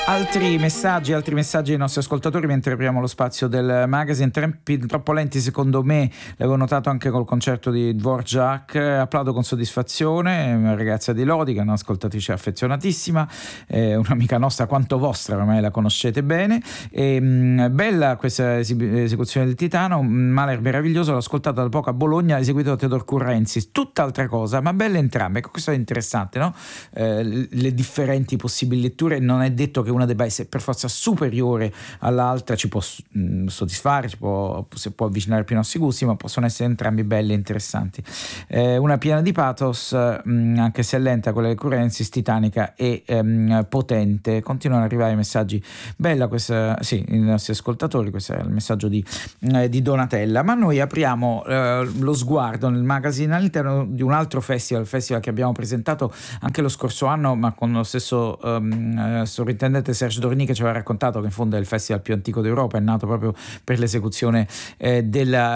Altri messaggi dei nostri ascoltatori mentre apriamo lo spazio del magazine. Tempi troppo lenti secondo me, l'avevo notato anche col concerto di Dvorak. Applaudo con soddisfazione, una ragazza di Lodi che è un'ascoltatrice affezionatissima, un'amica nostra quanto vostra, ormai la conoscete bene. Bella questa esecuzione del Titano, Mahler meraviglioso, l'ho ascoltato da poco a Bologna, eseguito da Theodor Currensis, tutt'altra cosa ma belle entrambe. Ecco, questo è interessante, no? Le differenti possibili letture, non è detto che una debba essere per forza superiore all'altra, ci può soddisfare, si può avvicinare più ai nostri gusti, ma possono essere entrambi belli e interessanti. Una piena di pathos, anche se lenta, quella di Currensis, titanica e potente. Continuano ad arrivare i messaggi. Bella questa, sì, i nostri ascoltatori, questo è il messaggio di Donatella. Ma noi apriamo lo sguardo nel magazine all'interno di un altro festival che abbiamo presentato anche lo scorso anno, ma con lo stesso sovrintendente Serge Dorny, che ci aveva raccontato che in fondo è il festival più antico d'Europa, è nato proprio per l'esecuzione della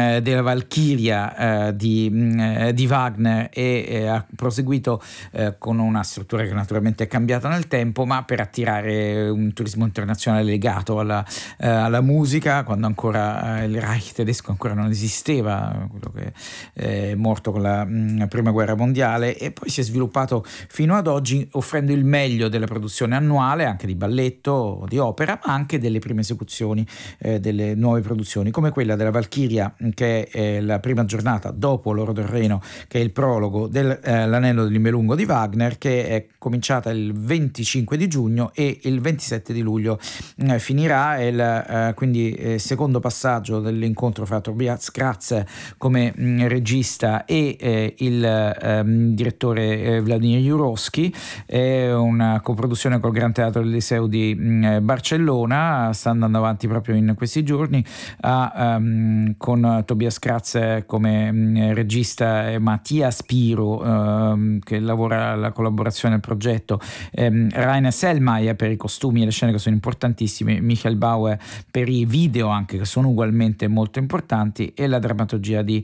Valchiria di Wagner e ha proseguito con una struttura che naturalmente è cambiata nel tempo, ma per attirare un turismo internazionale legato alla musica, quando ancora il Reich tedesco ancora non esisteva, quello che è morto con la prima guerra mondiale, e poi si è sviluppato fino ad oggi offrendo il meglio della produzione annuale, anche di balletto, di opera, ma anche delle prime esecuzioni, delle nuove produzioni, come quella della Valchiria, che è la prima giornata dopo l'Oro del Reno, che è il prologo dell'Anello del Nibelungo di Wagner, che è cominciata il 25 di giugno e il 27 di luglio finirà. È quindi secondo passaggio dell'incontro fra Tobias Kratz come regista e il direttore Vladimir Jurowski. È una coproduzione col Gran Teatro del Liceo di Barcellona, sta andando avanti proprio in questi giorni, con Tobias Kratz come regista e Mattia Spiro che lavora alla collaborazione del progetto, Rainer Sellmeier per i costumi e le scene che sono importantissime, Michael Bauer per i video anche che sono ugualmente molto importanti, e la drammaturgia di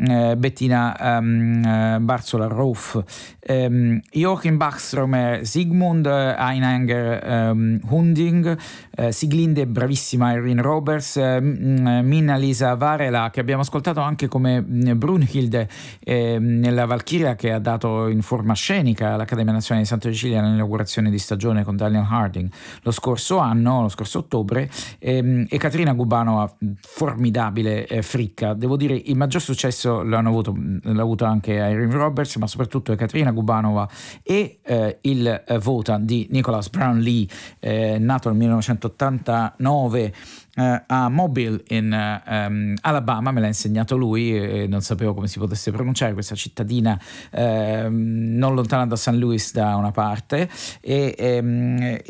Bettina Barzola-Ruff. Joachim Bachstromer, Sigmund Einhanger, Hunding, Sieglinde, bravissima Irene Roberts, Minna Lisa Varela, che abbiamo ascoltato anche come Brunhilde nella Valchiria, che ha dato in forma scenica all'Accademia Nazionale di Santa Cecilia nell'inaugurazione di stagione con Daniel Harding lo scorso ottobre, e Katerina Gubanova, formidabile fricca. Devo dire il maggior successo l'ha avuto anche Irene Roberts, ma soprattutto Katerina Gubanova e il Wotan di Nicholas Brownlee, nato nel 1989 a Mobile in Alabama. Me l'ha insegnato lui, non sapevo come si potesse pronunciare questa cittadina non lontana da St. Louis da una parte e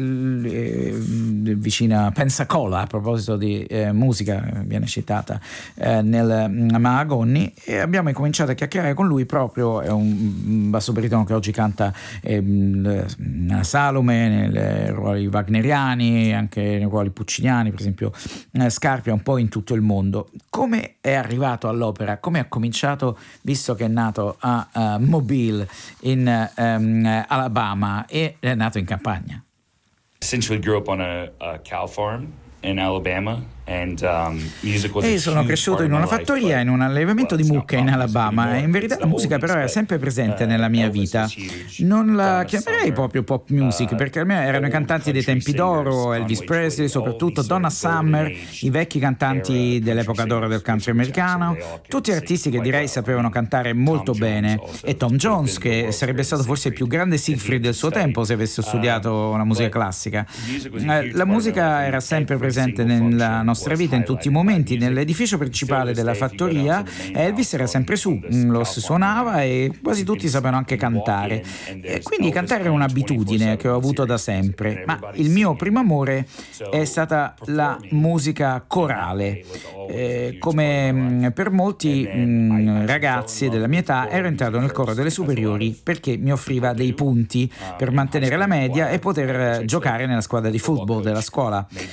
vicina a Pensacola. A proposito di musica, viene citata nel Mahagoni, e abbiamo incominciato a chiacchierare con lui. Proprio è un basso baritono che oggi canta nella Salome, nei ruoli wagneriani, anche nei ruoli pucciniani, per esempio Scarpia, un po' in tutto il mondo. Come è arrivato all'opera? Come ha cominciato, visto che è nato a Mobile in Alabama e è nato in campagna? Essentially grew up on a cow farm in Alabama. E sono cresciuto in una fattoria, in un allevamento di mucche in Alabama, e in verità la musica però era sempre presente nella mia vita. Non la chiamerei proprio pop music, perché a me erano i cantanti dei tempi d'oro, Elvis Presley soprattutto, Donna Summer, i vecchi cantanti dell'epoca d'oro del country americano, tutti artisti che direi sapevano cantare molto bene, e Tom Jones, che sarebbe stato forse il più grande Siegfried del suo tempo se avesse studiato la musica classica. La musica era sempre presente nella nostra vita in tutti i momenti. Nell'edificio principale della fattoria Elvis era sempre su, lo suonava e quasi tutti sapevano anche cantare, e quindi cantare era un'abitudine che ho avuto da sempre. Ma il mio primo amore è stata la musica corale. Come per molti ragazzi della mia età, ero entrato nel coro delle superiori perché mi offriva dei punti per mantenere la media e poter giocare nella squadra di football della scuola. Era stato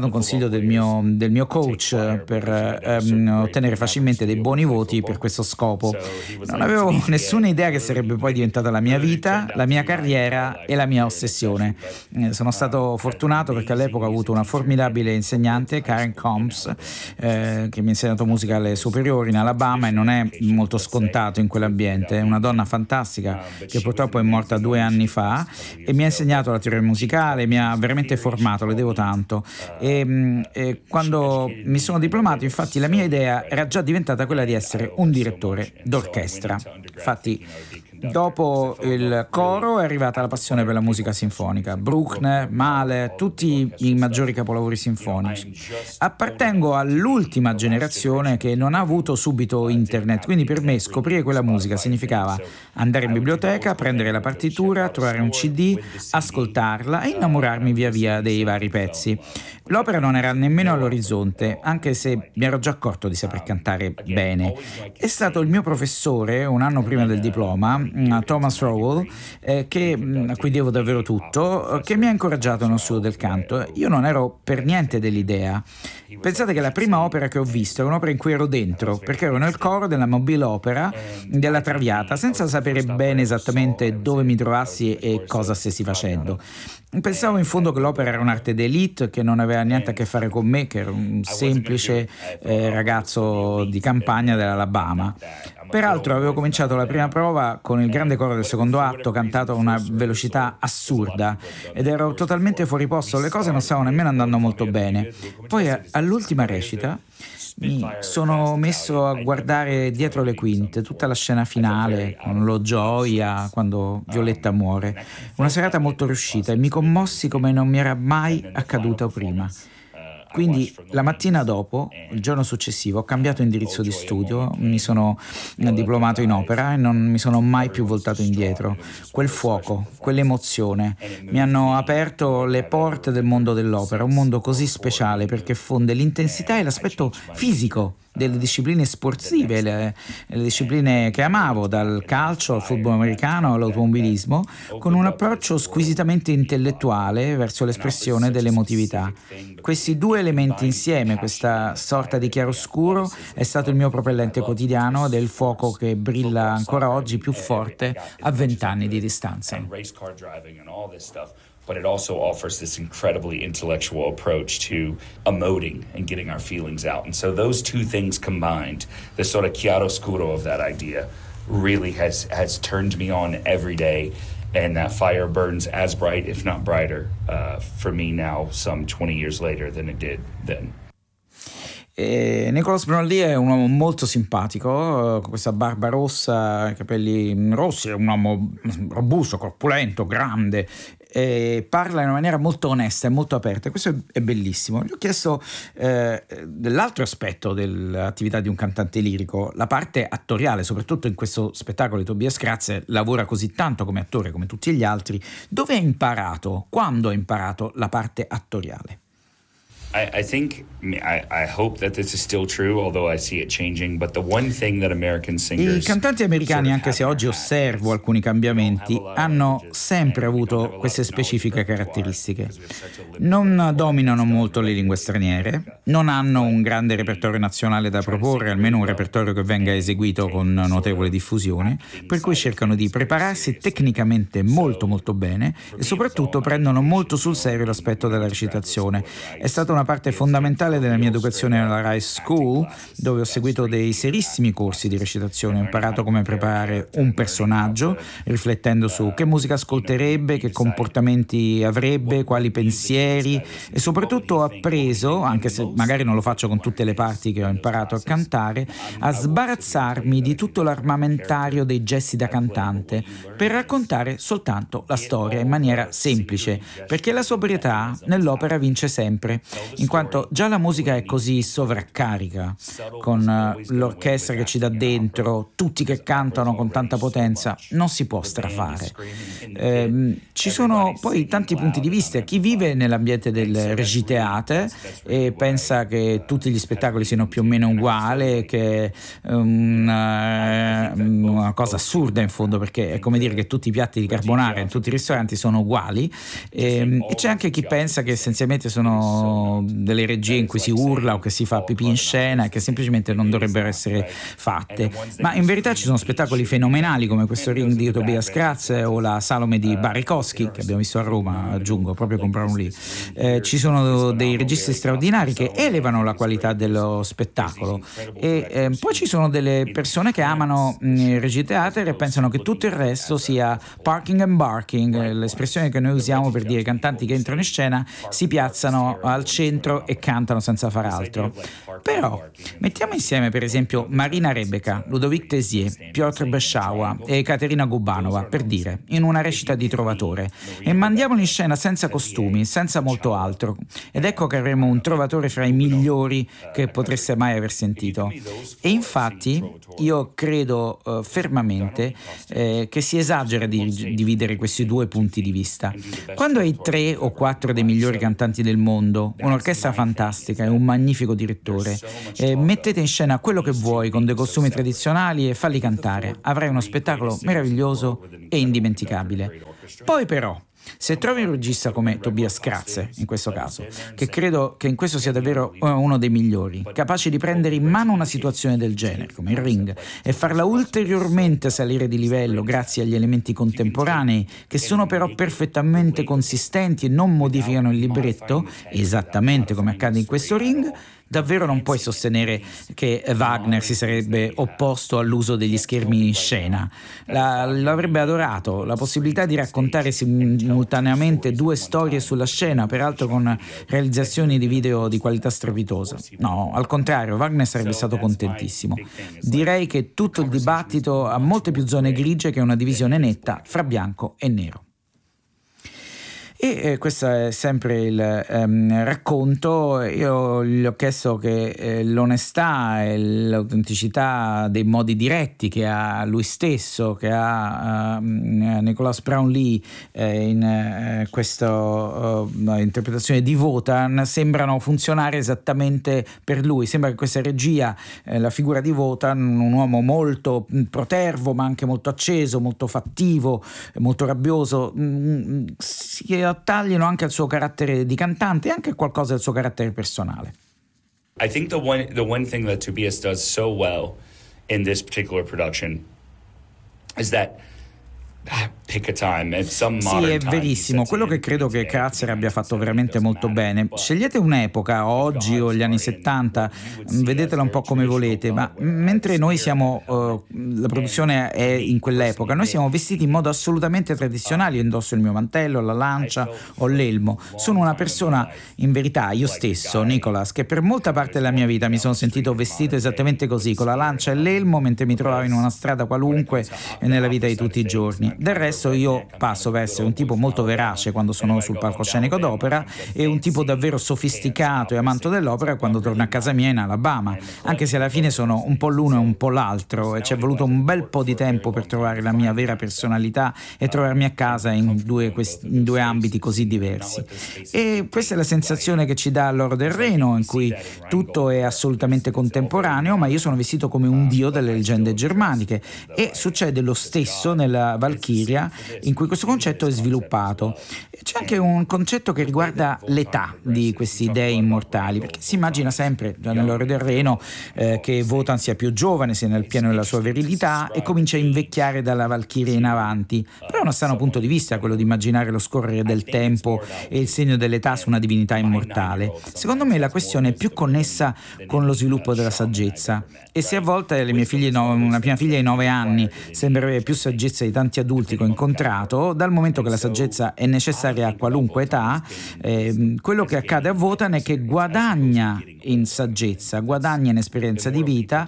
un consiglio del mio coach per ottenere facilmente dei buoni voti per questo scopo. Non avevo nessuna idea che sarebbe poi diventata la mia vita, la mia carriera e la mia ossessione. Sono stato fortunato perché all'epoca ho avuto una formidabile insegnante, Karen Combs, che mi ha insegnato musica alle superiori in Alabama, e non è molto scontato in quell'ambiente. È una donna fantastica che purtroppo è morta 2 anni fa, e mi ha insegnato la teoria musicale, mi ha veramente formato, le devo tanto. E quando mi sono diplomato, infatti, la mia idea era già diventata quella di essere un direttore d'orchestra. Infatti, dopo il coro è arrivata la passione per la musica sinfonica. Bruckner, Mahler, tutti i maggiori capolavori sinfonici. Appartengo all'ultima generazione che non ha avuto subito internet, quindi per me scoprire quella musica significava andare in biblioteca, prendere la partitura, trovare un CD, ascoltarla e innamorarmi via via dei vari pezzi. L'opera non era nemmeno all'orizzonte, anche se mi ero già accorto di saper cantare bene. È stato il mio professore, un anno prima del diploma, Thomas Rowell, a cui devo davvero tutto, che mi ha incoraggiato nello studio del canto. Io non ero per niente dell'idea. Pensate che la prima opera che ho visto era un'opera in cui ero dentro, perché ero nel coro della Mobile Opera della Traviata, senza sapere bene esattamente dove mi trovassi e cosa stessi facendo. Pensavo in fondo che l'opera era un'arte d'élite, che non aveva niente a che fare con me, che ero un semplice ragazzo di campagna dell'Alabama. Peraltro avevo cominciato la prima prova con il grande coro del secondo atto, cantato a una velocità assurda, ed ero totalmente fuori posto, le cose non stavano nemmeno andando molto bene. Poi all'ultima recita mi sono messo a guardare dietro le quinte tutta la scena finale, con lo Gioia, quando Violetta muore. Una serata molto riuscita, e mi commossi come non mi era mai accaduto prima. Quindi la mattina dopo, il giorno successivo, ho cambiato indirizzo di studio, mi sono diplomato in opera e non mi sono mai più voltato indietro. Quel fuoco, quell'emozione mi hanno aperto le porte del mondo dell'opera, un mondo così speciale perché fonde l'intensità e l'aspetto fisico delle discipline sportive, le discipline che amavo, dal calcio al football americano all'automobilismo, con un approccio squisitamente intellettuale verso l'espressione dell'emotività. Questi due elementi insieme, questa sorta di chiaroscuro, è stato il mio propellente quotidiano ed è il fuoco che brilla ancora oggi più forte a 20 anni di distanza. But it also offers this incredibly intellectual approach to emoting and getting our feelings out. And so those two things combined, the sort of chiaroscuro of that idea, really has turned me on every day. And that fire burns as bright, if not brighter, for me now, some 20 years later, than it did then. Nicholas Brownlee è un uomo molto simpatico, con questa barba rossa, capelli rossi, è un uomo robusto, corpulento, grande, e parla in una maniera molto onesta e molto aperta. Questo è bellissimo. Gli ho chiesto dell'altro aspetto dell'attività di un cantante lirico, la parte attoriale, soprattutto in questo spettacolo di Tobias Krause lavora così tanto come attore come tutti gli altri. Dove ha imparato, quando ha imparato la parte attoriale? I hope that this is still true, although I see it changing, but the one thing that American singers... I cantanti americani, anche se oggi osservo alcuni cambiamenti, hanno sempre avuto queste specifiche caratteristiche. Non dominano molto le lingue straniere, non hanno un grande repertorio nazionale da proporre, almeno un repertorio che venga eseguito con notevole diffusione, per cui cercano di prepararsi tecnicamente molto molto bene e soprattutto prendono molto sul serio l'aspetto della recitazione. È stata una parte fondamentale della mia educazione alla Rice School, dove ho seguito dei serissimi corsi di recitazione. Ho imparato come preparare un personaggio, riflettendo su che musica ascolterebbe, che comportamenti avrebbe, quali pensieri, e soprattutto ho appreso, anche se magari non lo faccio con tutte le parti che ho imparato a cantare, a sbarazzarmi di tutto l'armamentario dei gesti da cantante per raccontare soltanto la storia in maniera semplice, perché la sobrietà nell'opera vince sempre, in quanto già la musica è così sovraccarica, con l'orchestra che ci dà dentro, tutti che cantano con tanta potenza, non si può strafare. Ci sono poi tanti punti di vista. Chi vive nell'ambiente del Regietheater e pensa che tutti gli spettacoli siano più o meno uguali, che è una cosa assurda in fondo, perché è come dire che tutti i piatti di carbonara in tutti i ristoranti sono uguali, e c'è anche chi pensa che essenzialmente sono sono delle regie in cui si urla o che si fa pipì in scena e che semplicemente non dovrebbero essere fatte, ma in verità ci sono spettacoli fenomenali come questo Ring di Tobias Kratz o la Salome di Barry Kosky che abbiamo visto a Roma, aggiungo, proprio con Brownlee. Ci sono dei registi straordinari che elevano la qualità dello spettacolo e poi ci sono delle persone che amano il regiteater e pensano che tutto il resto sia parking and barking, l'espressione che noi usiamo per dire cantanti che entrano in scena, si piazzano al centro e cantano senza far altro. Però mettiamo insieme per esempio Marina Rebeka, Ludovic Tézier, Piotr Beshawa e Katerina Gubanova, per dire, in una recita di Trovatore, e mandiamoli in scena senza costumi, senza molto altro, ed ecco che avremo un Trovatore fra i migliori che potreste mai aver sentito. E infatti io credo fermamente che si esagera di dividere questi due punti di vista. Quando hai 3 o 4 dei migliori cantanti del mondo, un'orchestra fantastica e un magnifico direttore, mettete in scena quello che vuoi con dei costumi tradizionali e falli cantare, avrai uno spettacolo meraviglioso e indimenticabile. Poi però, se trovi un regista come Tobias Kratz, in questo caso, che credo che in questo sia davvero uno dei migliori, capace di prendere in mano una situazione del genere, come il Ring, e farla ulteriormente salire di livello grazie agli elementi contemporanei, che sono però perfettamente consistenti e non modificano il libretto, esattamente come accade in questo Ring, davvero non puoi sostenere che Wagner si sarebbe opposto all'uso degli schermi in scena. L'avrebbe adorato, la possibilità di raccontare simultaneamente 2 storie sulla scena, peraltro con realizzazioni di video di qualità strepitosa. No, al contrario, Wagner sarebbe stato contentissimo. Direi che tutto il dibattito ha molte più zone grigie che una divisione netta fra bianco e nero. E questo è sempre il racconto. Io gli ho chiesto che l'onestà e l'autenticità dei modi diretti che ha lui stesso, che ha Nicholas Brownlee in questa interpretazione di Wotan, sembrano funzionare esattamente per lui. Sembra che questa regia, la figura di Wotan, un uomo molto protervo ma anche molto acceso, molto fattivo, molto rabbioso, si taglino anche al suo carattere di cantante e anche qualcosa del suo carattere personale. I think the one thing that Tobias does so well in this particular production is that pick a time at some modern Sì, è time. verissimo. Quello che credo che Kratzer abbia fatto veramente molto bene. Scegliete un'epoca, oggi o gli anni 70, vedetela un po' come volete, ma mentre noi siamo, la produzione è in quell'epoca, noi siamo vestiti in modo assolutamente tradizionale. Io indosso il mio mantello, la lancia o l'elmo. Sono una persona, in verità, io stesso, Nicholas, che per molta parte della mia vita mi sono sentito vestito esattamente così, con la lancia e l'elmo, mentre mi trovavo in una strada qualunque e nella vita di tutti i giorni. Del resto io passo per essere un tipo molto verace quando sono sul palcoscenico d'opera e un tipo davvero sofisticato e amante dell'opera quando torno a casa mia in Alabama, anche se alla fine sono un po' l'uno e un po' l'altro e ci è voluto un bel po' di tempo per trovare la mia vera personalità e trovarmi a casa in due ambiti così diversi. E questa è la sensazione che ci dà Loro del Reno, in cui tutto è assolutamente contemporaneo, ma io sono vestito come un dio delle leggende germaniche, e succede lo stesso nella Valchiria, in cui questo concetto è sviluppato. C'è anche un concetto che riguarda l'età di questi dei immortali, perché si immagina sempre, già nell'Oro del Reno, che Wotan sia più giovane, sia nel pieno della sua virilità e comincia a invecchiare dalla Valchiria in avanti. Però è uno strano punto di vista quello di immaginare lo scorrere del tempo e il segno dell'età su una divinità immortale. Secondo me la questione è più connessa con lo sviluppo della saggezza, e se a volte una mia figlia di 9 anni sembrerebbe più saggezza di tanti adulti che ho incontrato, dal momento che la saggezza è necessaria a qualunque età, quello che accade a Wotan è che guadagna in saggezza, guadagna in esperienza di vita,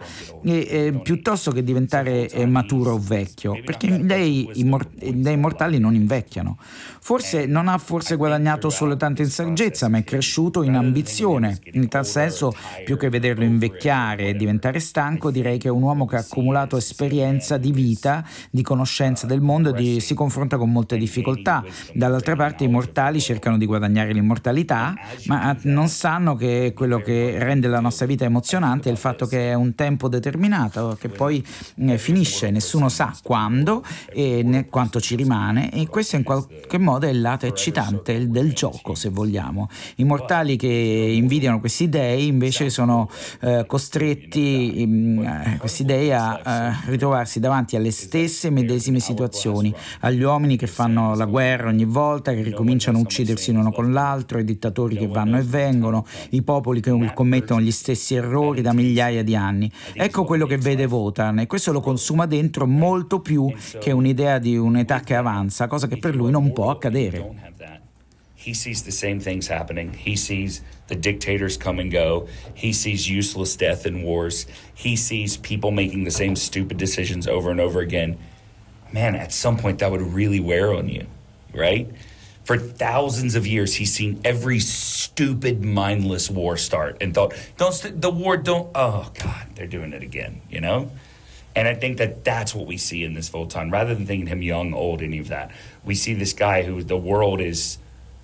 piuttosto che diventare maturo o vecchio, perché i dei immortali non invecchiano. Forse non ha guadagnato soltanto in saggezza, ma è cresciuto in ambizione. In tal senso, più che vederlo invecchiare e diventare stanco, direi che è un uomo che ha accumulato esperienza di vita, di conoscenza del mondo mondo si confronta con molte difficoltà. Dall'altra parte i mortali cercano di guadagnare l'immortalità, ma non sanno che quello che rende la nostra vita emozionante è il fatto che è un tempo determinato, che poi finisce, nessuno sa quando e né quanto ci rimane, e questo in qualche modo è il lato eccitante del gioco, se vogliamo. I mortali che invidiano questi dei invece sono costretti, questi dei, a ritrovarsi davanti alle stesse medesime situazioni, agli uomini che fanno la guerra ogni volta, che ricominciano a uccidersi l'uno con l'altro, i dittatori che vanno e vengono, i popoli che commettono gli stessi errori da migliaia di anni. Ecco quello che vede Wotan, e questo lo consuma dentro molto più che un'idea di un'età che avanza, cosa che per lui non può accadere. He sees the same things happening. He sees the dictators come and go. He sees useless death in wars. He sees people making the same stupid decisions over and over again. Man, at some point that would really wear on you, right? For thousands of years, he's seen every stupid, mindless war start and thought, oh God, they're doing it again, you know? And I think that that's what we see in this Wotan. Rather than thinking him young, old, any of that, we see this guy who the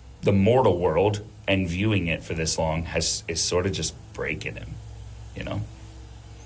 mortal world, and viewing it for this long is sort of just breaking him, you know?